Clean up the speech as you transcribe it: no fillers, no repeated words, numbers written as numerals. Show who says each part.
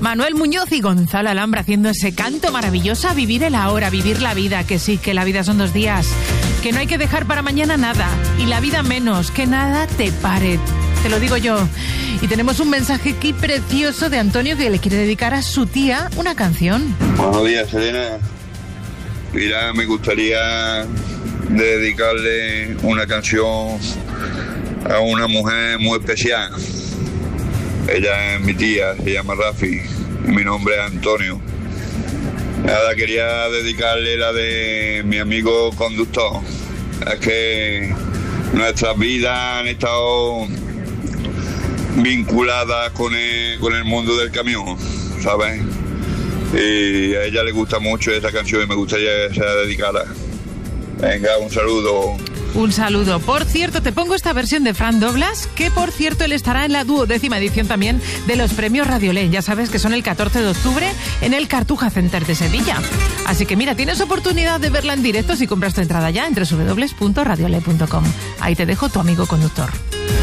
Speaker 1: Manuel Muñoz y Gonzalo Alhambra haciendo ese canto maravilloso a vivir el ahora, vivir la vida, que sí, que la vida son 2 días, que no hay que dejar para mañana nada, y la vida menos, que nada te pare. Te lo digo yo. Y tenemos un mensaje aquí precioso de Antonio que le quiere dedicar a su tía una canción.
Speaker 2: Buenos días, Elena. Mira, me gustaría dedicarle una canción a una mujer muy especial. Ella es mi tía, se llama Rafi, y mi nombre es Antonio. Nada, quería dedicarle la de mi amigo conductor. Es que nuestras vidas han estado vinculadas con el mundo del camión, ¿sabes? Y a ella le gusta mucho esa canción y me gustaría que sea dedicada. Venga, un saludo.
Speaker 1: Un saludo. Por cierto, te pongo esta versión de Fran Doblas, que por cierto él estará en la 12ª edición también de los premios Radiolé. Ya sabes que son el 14 de octubre en el Cartuja Center de Sevilla. Así que mira, tienes oportunidad de verla en directo si compras tu entrada ya en www.radiolé.com. Ahí te dejo tu amigo conductor.